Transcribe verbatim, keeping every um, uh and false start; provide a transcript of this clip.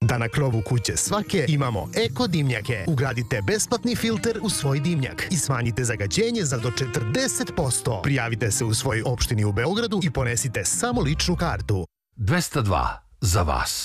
Da na krovu kuće svake imamo eko dimnjake. Ugradite besplatni filter u svoj dimnjak i smanjite zagađenje za do četrdeset posto. Prijavite se u svojoj opštini u Beogradu i ponesite samo ličnu kartu. dvesta dva za vas.